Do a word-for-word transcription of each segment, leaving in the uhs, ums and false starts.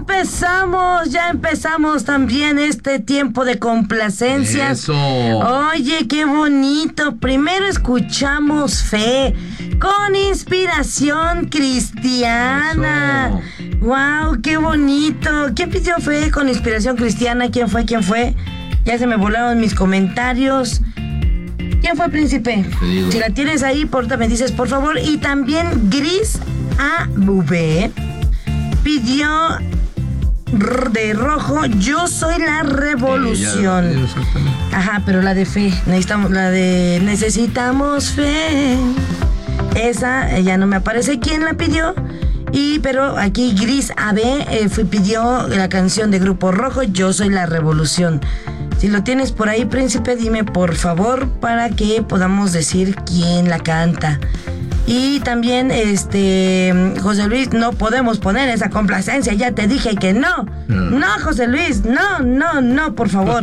empezamos, ya empezamos también este tiempo de complacencias. Eso. Oye, qué bonito. Primero escuchamos Fe con inspiración cristiana. Eso. Wow, qué bonito. ¿Quién pidió Fe con inspiración cristiana? ¿Quién fue? ¿Quién fue? Ya se me volaron mis comentarios. ¿Quién fue, príncipe? Si la tienes ahí, porta, me dices, por favor. Y también Gris A V pidió de rojo, Yo soy la revolución. Eh, ya, Ajá, pero la de Fe. Necesitamos la de Necesitamos Fe. Esa eh, ya no me aparece quién la pidió. Y pero aquí Gris A V eh, fue, pidió la canción de Grupo Rojo, Yo soy la revolución. Si lo tienes por ahí, príncipe, dime por favor para que podamos decir quién la canta. Y también, este, José Luis, no podemos poner esa complacencia, ya te dije que no. No, no José Luis, no, no, no, por favor.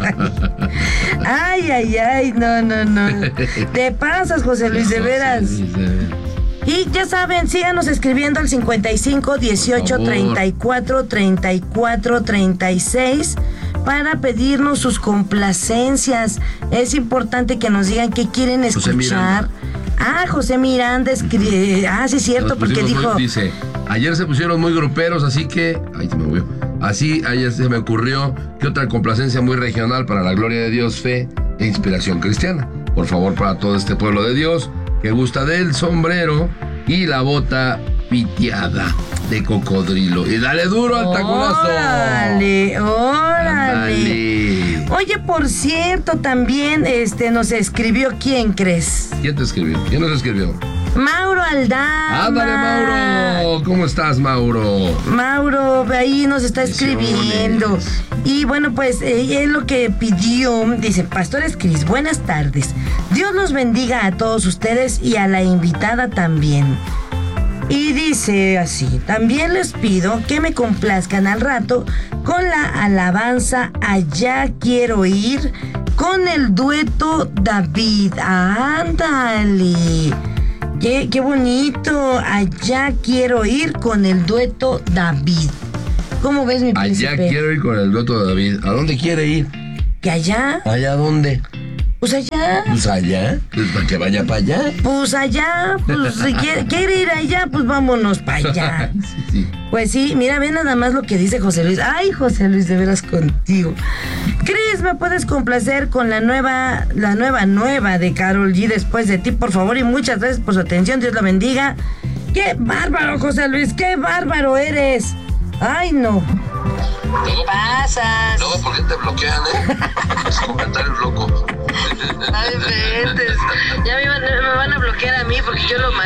Ay, ay, ay, no, no, no. Te pasas, José Luis, de veras. Y ya saben, síganos escribiendo al cincuenta y cinco, dieciocho, treinta y cuatro, treinta y cuatro, treinta y seis para pedirnos sus complacencias. Es importante que nos digan qué quieren escuchar. Ah, José Miranda escribe. Ah, sí, es cierto, porque dijo. Muy, dice: ayer se pusieron muy gruperos, así que. Ay, se me movió. Así, ayer se me ocurrió que otra complacencia muy regional para la gloria de Dios, fe e inspiración cristiana. Por favor, para todo este pueblo de Dios que gusta del sombrero y la bota piteada de cocodrilo. Y dale duro al taconazo. Órale, órale. Oye, por cierto, también este nos escribió, ¿quién crees? ¿Quién te escribió? ¿Quién nos escribió? Mauro Aldama. ¡Ándale, Mauro! ¿Cómo estás, Mauro? Mauro, ahí nos está escribiendo. Y bueno, pues eh, él lo que pidió, dice, Pastores Cris, buenas tardes. Dios los bendiga a todos ustedes y a la invitada también. Y dice así, también les pido que me complazcan al rato con la alabanza Allá quiero ir con el dueto David. ¡Ándale! Qué, qué bonito. Allá quiero ir con el dueto David. ¿Cómo ves, mi príncipe? Allá quiero ir con el dueto de David. ¿A dónde quiere ir? ¿Que allá? ¿Allá dónde? Pues allá. Pues allá. Pues para que vaya para allá. Pues allá. Pues si quiere, quiere ir allá, pues vámonos para allá. Sí, sí. Pues sí, mira, ve nada más lo que dice José Luis. Ay, José Luis, de veras contigo. Cris, ¿me puedes complacer con la nueva, la nueva, nueva de Karol G, Después de ti, por favor? Y muchas gracias por su atención. Dios la bendiga. ¡Qué bárbaro, José Luis! ¡Qué bárbaro eres! ¡Ay, no! ¿Qué pasas? No, porque te bloquean, ¿eh? Los comentarios locos. Ay, ventes. Ya me van, me van a bloquear a mí porque yo lo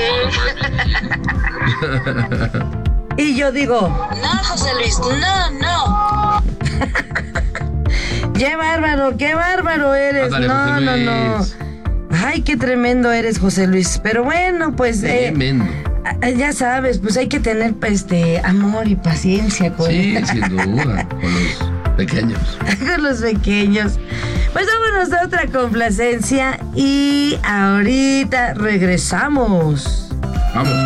mandé. Y yo digo, No, José Luis, no, no. ¡Qué bárbaro, qué bárbaro eres! Ándale, no, José no, no. Luis. Ay, qué tremendo eres, José Luis. Pero bueno, pues eh, Tremendo. ya sabes, pues hay que tener este amor y paciencia con, Sí, sin duda. Con los pequeños. con los pequeños. Pues vámonos a otra complacencia y ahorita regresamos. Vamos.